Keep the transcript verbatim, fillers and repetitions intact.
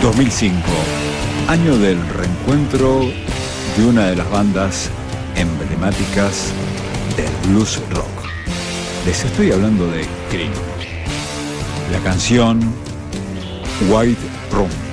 dos mil cinco, año del reencuentro de una de las bandas emblemáticas del blues rock. Les estoy hablando de Cream. La canción White Room.